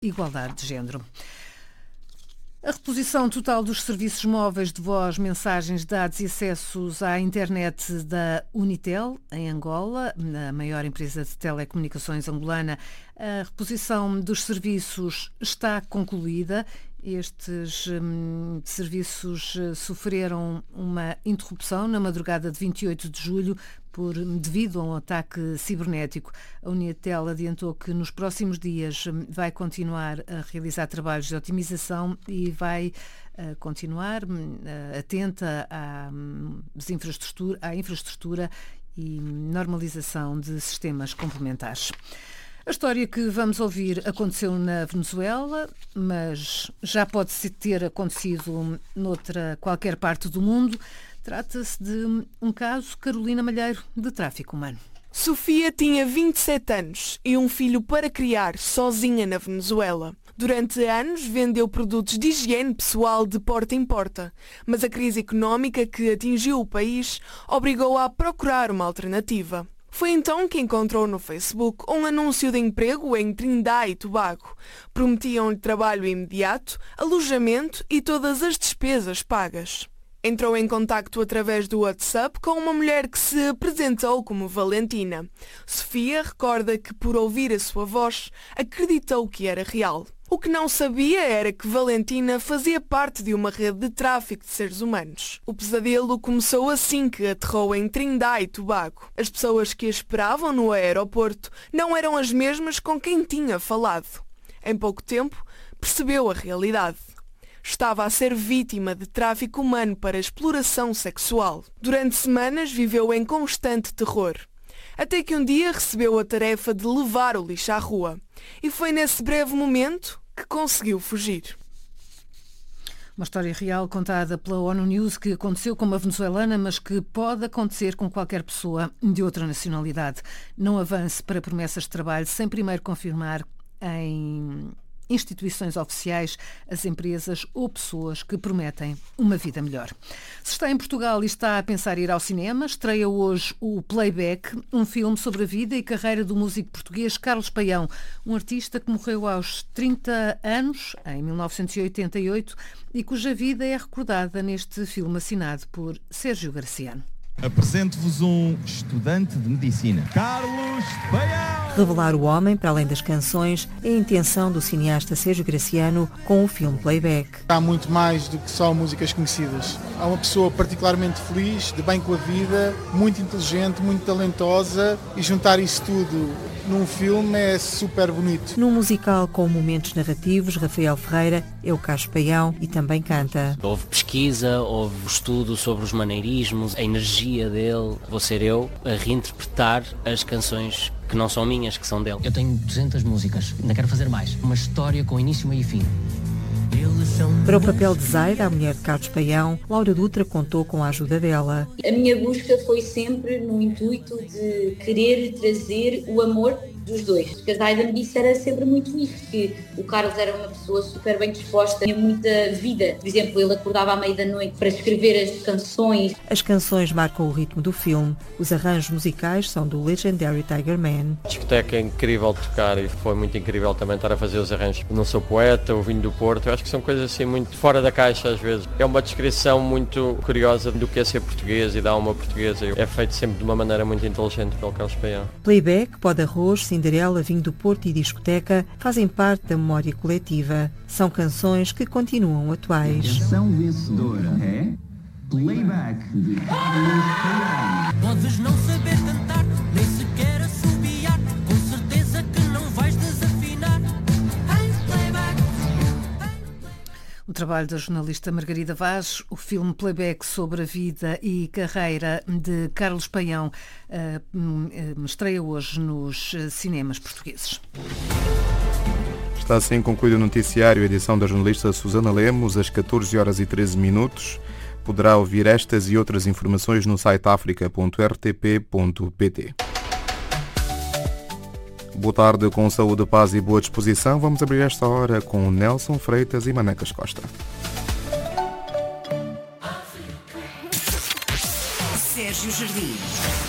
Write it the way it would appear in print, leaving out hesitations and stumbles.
igualdade de género. A reposição total dos serviços móveis de voz, mensagens, dados e acessos à internet da Unitel, em Angola, a maior empresa de telecomunicações angolana, a reposição dos serviços está concluída. Estes serviços sofreram uma interrupção na madrugada de 28 de julho devido a um ataque cibernético. A Unitel adiantou que nos próximos dias vai continuar a realizar trabalhos de otimização e vai continuar atenta à infraestrutura e normalização de sistemas complementares. A história que vamos ouvir aconteceu na Venezuela, mas já pode ter acontecido noutra qualquer parte do mundo. Trata-se de um caso, Carolina Malheiro, de tráfico humano. Sofia tinha 27 anos e um filho para criar, sozinha na Venezuela. Durante anos vendeu produtos de higiene pessoal de porta em porta, mas a crise económica que atingiu o país obrigou-a a procurar uma alternativa. Foi então que encontrou no Facebook um anúncio de emprego em Trindade e Tobago. Prometiam-lhe trabalho imediato, alojamento e todas as despesas pagas. Entrou em contacto através do WhatsApp com uma mulher que se apresentou como Valentina. Sofia recorda que, por ouvir a sua voz, acreditou que era real. O que não sabia era que Valentina fazia parte de uma rede de tráfico de seres humanos. O pesadelo começou assim que aterrou em Trindade e Tobago. As pessoas que a esperavam no aeroporto não eram as mesmas com quem tinha falado. Em pouco tempo, percebeu a realidade. Estava a ser vítima de tráfico humano para exploração sexual. Durante semanas viveu em constante terror. Até que um dia recebeu a tarefa de levar o lixo à rua. E foi nesse breve momento que conseguiu fugir. Uma história real contada pela ONU News que aconteceu com uma venezuelana, mas que pode acontecer com qualquer pessoa de outra nacionalidade. Não avance para promessas de trabalho sem primeiro confirmar em instituições oficiais, as empresas ou pessoas que prometem uma vida melhor. Se está em Portugal e está a pensar ir ao cinema, estreia hoje o Playback, um filme sobre a vida e carreira do músico português Carlos Paião, um artista que morreu aos 30 anos, em 1988, e cuja vida é recordada neste filme assinado por Sérgio Graciano. Apresento-vos um estudante de medicina, Carlos Paião. Revelar o homem, para além das canções, é a intenção do cineasta Sérgio Graciano com o filme Playback. Há muito mais do que só músicas conhecidas. Há uma pessoa particularmente feliz, de bem com a vida, muito inteligente, muito talentosa, e juntar isso tudo num filme é super bonito. Num musical com momentos narrativos, Rafael Ferreira é o Carlos Paião e também canta. Houve pesquisa, houve estudo sobre os maneirismos, a energia dele. Vou ser eu a reinterpretar as canções que não são minhas, que são dele. Eu tenho 200 músicas, ainda quero fazer mais. Uma história com início, meio e fim. Para o papel de Zaida, a mulher de Carlos Paião, Laura Dutra contou com a ajuda dela. A minha busca foi sempre no intuito de querer trazer o amor dos dois. O que a Zaida me disse era sempre muito isso, que o Carlos era uma pessoa super bem disposta, tinha muita vida. Por exemplo, ele acordava à meia da noite para escrever as canções. As canções marcam o ritmo do filme. Os arranjos musicais são do Legendary Tiger Man. A discoteca é incrível tocar e foi muito incrível também estar a fazer os arranjos. Não sou poeta, o vinho do Porto, eu acho que são coisas assim muito fora da caixa às vezes. É uma descrição muito curiosa do que é ser português e da alma portuguesa. É feito sempre de uma maneira muito inteligente pelo Carlos Paião. Playback, Pó de Arroz, Cinderela, Vinho do Porto e Discoteca fazem parte da memória coletiva. São canções que continuam atuais. A canção vencedora é Playback, de Carlos Paião. Podes não saber cantar, nem sequer assobiar, com certeza que não vais desafinar. O trabalho da jornalista Margarida Vaz, o filme Playback sobre a vida e carreira de Carlos Paião, estreia hoje nos cinemas portugueses. Está assim concluído o noticiário, edição da jornalista Susana Lemos, às 14h13. Poderá ouvir estas e outras informações no site africa.rtp.pt. Boa tarde, com saúde, paz e boa disposição. Vamos abrir esta hora com Nelson Freitas e Manecas Costa. Sérgio Jardim.